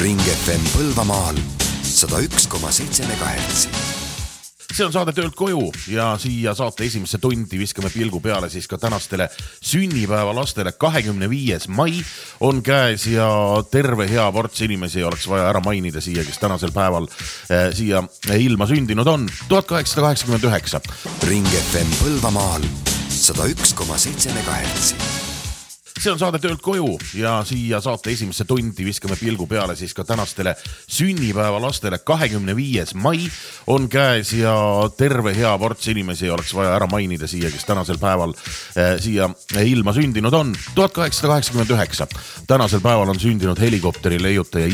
Ring FM Põlvamaal 101,7 MHz. See on saade töölt koju ja siia saate esimesse tundi viskame pilgu peale siis ka tänastele sünnipäeva lastele. 25. mai on käes ja terve hea ports inimesi oleks vaja ära mainida siia, kes tänasel päeval siia ilma sündinud on. 1889. Ring FM Põlvamaal 101,7 MHz. See on saade töölt koju ja siia saate esimesse tundi viskame pilgu peale siis ka tänastele sünnipäeva lastele. 25. mai on käes ja terve hea ports inimesi oleks vaja ära mainida siia, kes tänasel päeval siia ilma sündinud on. 1889. Tänasel päeval on sündinud helikopteri leiutaja